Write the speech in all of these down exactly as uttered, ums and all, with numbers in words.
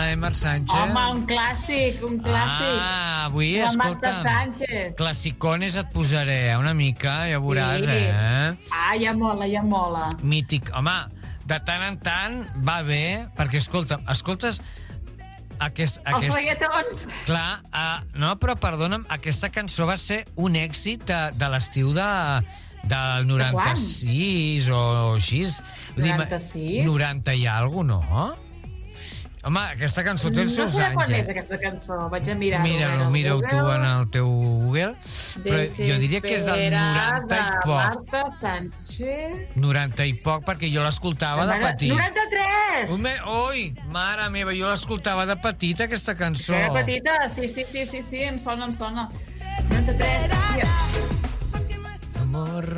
eh, Mar Sánchez? Home, un clàssic, un clàssic. Ah, avui, la escolta. Marta Sánchez. Classicones et posaré una mica, ja veuràs, Sí. eh? Ah, ja mola, ja mola. Mític. Home, de tant en tant va bé, perquè, escolta, escoltes... Aquest, Els aquest... reggaetons. Clar, uh, no, però perdona'm, aquesta cançó va ser un èxit de, de l'estiu de, del noranta-sis o així. noranta-sis? noranta i alguna cosa, no? Home, aquesta cançó té els seus No sé anys, quan eh? és aquesta cançó, vaig a mirar-ho. Mira-ho, mira-ho tu en el teu Google. Però jo diria que és del noranta i poc. Marta Sánchez. noranta i poc, perquè jo l'escoltava de petit. noranta-tres! Ui, oi, mare meva, jo l'escoltava de petita, aquesta cançó. De petita, sí, sí, sí, sí, sí, em sona, em sona. noranta-tres, tia. Amor...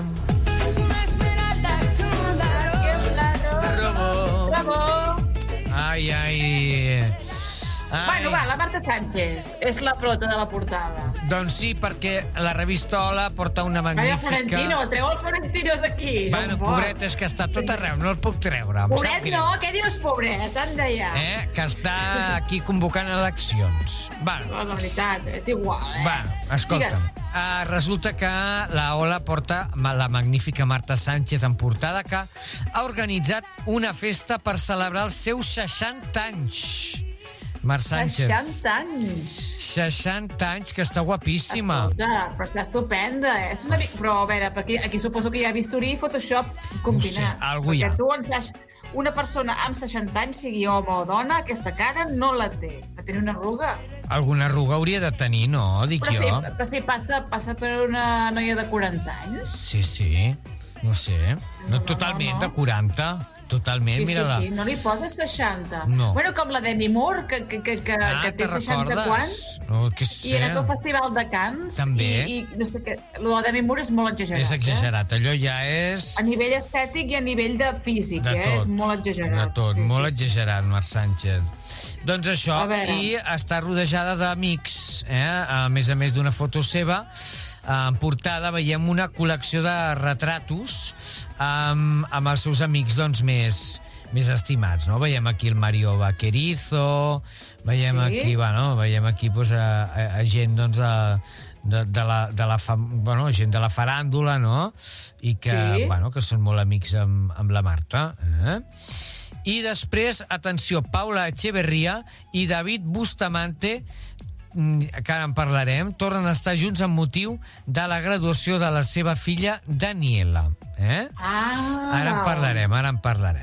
Bravo. Bravo. Ai, ai... Ai. Bueno, va, la Marta Sánchez és la prota de la portada. Doncs sí, perquè la revista Hola porta una Calla, magnífica... Florentino, treu el Florentino d'aquí. Bueno, no pobret, és que està tot arreu, no el puc treure. em sap Pobret greu. no, què dius pobret? Anda ja. Eh? Que està aquí convocant eleccions. Bueno, No, la veritat, és igual, eh? bueno, escolta'm. Uh, resulta que la Hola porta la magnífica Marta Sánchez en portada, que ha organitzat una festa per celebrar els seus seixanta anys. Mar Sánchez. seixanta anys. seixanta anys, que està guapíssima. Escolta, però està estupenda, eh? És una mica... Però, a veure, aquí, aquí suposo que hi ha bisturí i Photoshop combinat. No sé, algú hi ha. Perquè tu, en seix... una persona amb seixanta anys, sigui home o dona, aquesta cara no la té. Va tenir una arruga. Alguna arruga hauria de tenir, no? Dic Però jo. sí, però sí passa, passa per una noia de quaranta anys. Sí, sí. No sé. No, No, no, totalment no, no. de quaranta. Totalment, Sí, sí, mira-la. sí, no li poses seixanta. No. Bueno, com la Demi Moore, que, que, que, que, Ah, que té te seixanta recordes? quants. No, que I sé. ha anat al Festival de Cannes. També. I, i no sé què... Lo de Demi Moore és molt exagerat. És exagerat. Allò ja és... Eh? A nivell estètic i a nivell de físic, De eh? tot. És molt exagerat. De tot, Sí, molt sí, sí. exagerat, Mar Sánchez. Doncs això, A veure. i està rodejada d'amics, eh? A més a més d'una foto seva, en portada veiem una col·lecció de retratos amb, amb els seus amics, doncs, més, més estimats, no? Veiem aquí el Mario Vaquerizo, veiem Sí? aquí, bueno, veiem aquí doncs, a, a, a gent, doncs, a, de, de, la, de, la fam... bueno, gent de la faràndula, no? I que, Sí. bueno, que són molt amics amb, amb la Marta, eh? I després, atenció, Paula Echeverría i David Bustamante, que ara en parlarem, tornen a estar junts amb motiu de la graduació de la seva filla Daniela. Eh? Ah. Ara en parlarem, ara en parlarem.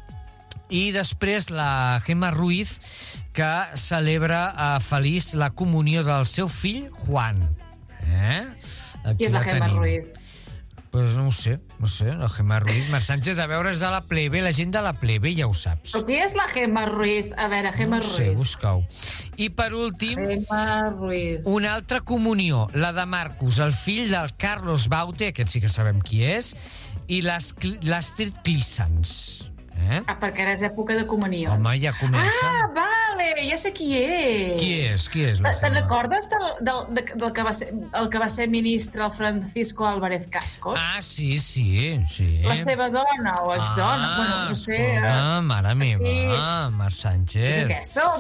I després la Gemma Ruiz, que celebra uh, feliç la comunió del seu fill Juan. Eh? Aquí Qui és la Gemma tenim. Ruiz? Pues no ho sé, no sé, la Gemma Ruiz. Mar Sánchez, a veure, és de la plebe, la gent de la plebe, ja ho saps. Però qui és la Gemma Ruiz? A veure, Gemma No ho sé, Ruiz. busca-ho. I per últim, Gemma Ruiz. una altra comunió, la de Marcus, el fill del Carlos Baute, aquest sí que sabem qui és, i l'Astrid Clíssens. Eh? Ah, perquè ara és època de comunions. Home, ja comença. Ah, vale, ja sé qui és. Qui és? Qui és la Te- Te'n Gemma? recordes del, del, del, del que va ser, el que va ser ministre, el Francisco Álvarez Cascos? Ah, sí, sí, sí. La seva dona o exdona, Ah, bueno, no sé. escolta, eh, mare meva, aquí- Mar Sánchez. És aquesta o